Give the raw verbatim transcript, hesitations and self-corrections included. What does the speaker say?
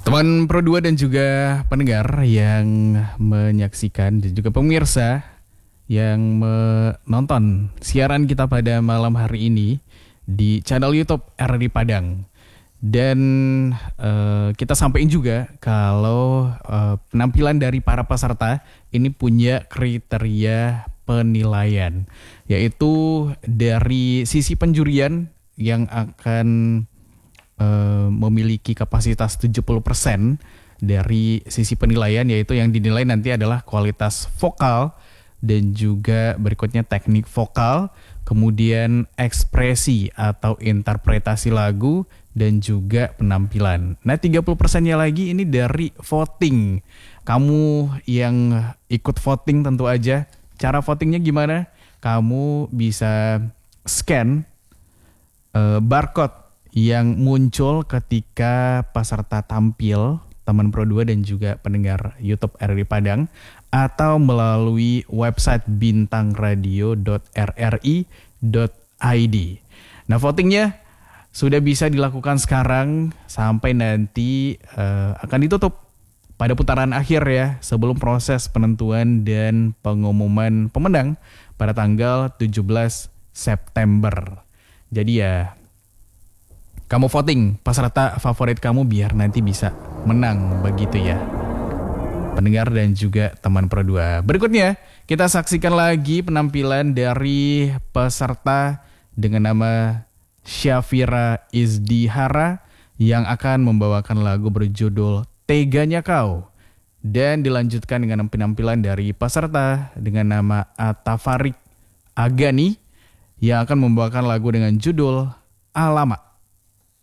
Teman Pro dua dan juga pendengar yang menyaksikan dan juga pemirsa yang menonton siaran kita pada malam hari ini di channel YouTube R R I Padang. Dan uh, kita sampaikan juga kalau uh, penampilan dari para peserta ini punya kriteria penilaian, yaitu dari sisi penjurian yang akan Uh, memiliki kapasitas tujuh puluh persen dari sisi penilaian, yaitu yang dinilai nanti adalah kualitas vokal dan juga berikutnya teknik vokal, kemudian ekspresi atau interpretasi lagu dan juga penampilan. Nah, tiga puluh persennya lagi ini dari voting. Kamu yang ikut voting tentu aja. Cara votingnya gimana? Kamu bisa scan uh, barcode yang muncul ketika peserta tampil, teman Pro dua dan juga pendengar YouTube R R I Padang, atau melalui website bintang radio dot r r i dot i d. Nah, votingnya sudah bisa dilakukan sekarang sampai nanti uh, akan ditutup pada putaran akhir ya, sebelum proses penentuan dan pengumuman pemenang pada tanggal tujuh belas September. Jadi ya, kamu voting peserta favorit kamu biar nanti bisa menang begitu ya, pendengar dan juga teman Pro dua. Berikutnya kita saksikan lagi penampilan dari peserta dengan nama Syafira Izdihara yang akan membawakan lagu berjudul Teganya Kau. Dan dilanjutkan dengan penampilan dari peserta dengan nama Atafarik Agani yang akan membawakan lagu dengan judul Alamak.